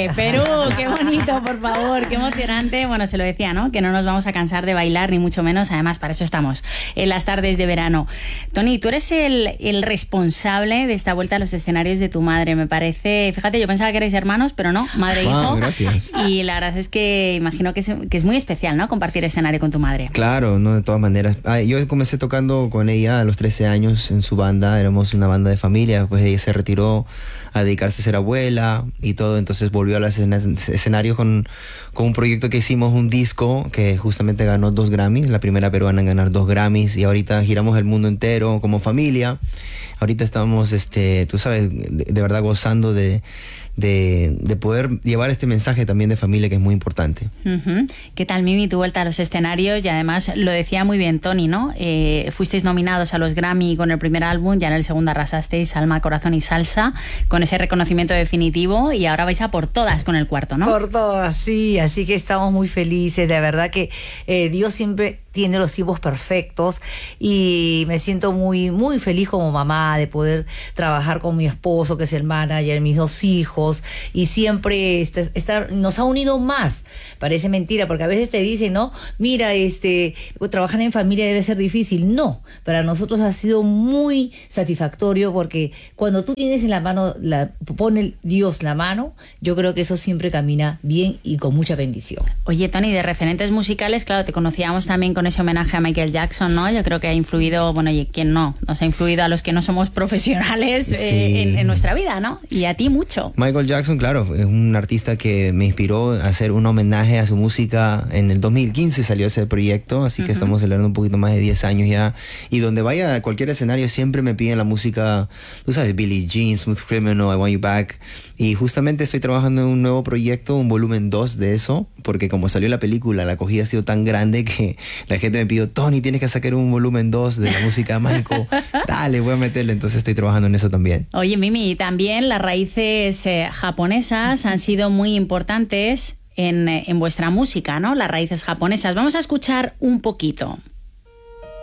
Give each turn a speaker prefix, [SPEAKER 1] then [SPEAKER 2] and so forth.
[SPEAKER 1] Perú, qué bonito, por favor, qué emocionante. Bueno, se lo decía, ¿no? Que no nos vamos a cansar de bailar, ni mucho menos. Además, para eso estamos en las tardes de verano. Tony, tú eres el responsable de esta vuelta a los escenarios de tu madre. Me parece, fíjate, yo pensaba que erais hermanos, pero no, madre e hijo.
[SPEAKER 2] Gracias.
[SPEAKER 1] Y la verdad es que imagino que es muy especial, ¿no? Compartir escenario con tu madre.
[SPEAKER 2] Claro, no, de todas maneras. Yo comencé tocando con ella a los 13 años en su banda. Éramos una banda de familia. Pues ella se retiró a dedicarse a ser abuela y todo, entonces volvió a los escenarios con un proyecto que hicimos, un disco que justamente ganó 2 Grammys, la primera peruana en ganar 2 Grammys, y ahorita giramos el mundo entero como familia. Ahorita estamos, tú sabes, de verdad gozando de poder llevar este mensaje también de familia, que es muy importante.
[SPEAKER 1] ¿Qué tal, Mimi, tu vuelta a los escenarios? Y además lo decía muy bien Tony, ¿no? Fuisteis nominados a los Grammy con el primer álbum, ya en el segundo arrasasteis Alma, Corazón y Salsa, con ese reconocimiento definitivo, y ahora vais a por todas con el cuarto, ¿no?
[SPEAKER 3] Por todas, sí, así que estamos muy felices, de verdad que Dios siempre tiene los tiempos perfectos, y me siento muy, muy feliz como mamá de poder trabajar con mi esposo, que es el manager, mis 2 hijos, y siempre nos ha unido más. Parece mentira, porque a veces te dicen, ¿no? Mira, trabajar en familia debe ser difícil. No, para nosotros ha sido muy satisfactorio, porque cuando tú tienes en la mano, pone Dios la mano, yo creo que eso siempre camina bien y con mucha bendición.
[SPEAKER 1] Oye, Tony, de referentes musicales, claro, te conocíamos también con ese homenaje a Michael Jackson, ¿no? Yo creo que ha influido, bueno, y quién no, nos ha influido a los que no somos profesionales
[SPEAKER 2] Sí.
[SPEAKER 1] en nuestra vida, ¿no? Y a ti mucho.
[SPEAKER 2] Michael Jackson, claro, es un artista que me inspiró a hacer un homenaje a su música. En el 2015 salió ese proyecto, así que estamos celebrando un poquito más de 10 años ya. Y donde vaya a cualquier escenario siempre me piden la música, tú sabes, Billie Jean, Smooth Criminal, I Want You Back. Y justamente estoy trabajando en un nuevo proyecto, un volumen 2 de eso, porque como salió la película, la acogida ha sido tan grande que la gente me pidió, Tony, tienes que sacar un volumen 2 de la música de Michael. Dale, voy a meterle. Entonces estoy trabajando en eso también.
[SPEAKER 1] Oye, Mimi, también las raíces japonesas han sido muy importantes en vuestra música, ¿no? Las raíces japonesas. Vamos a escuchar un poquito.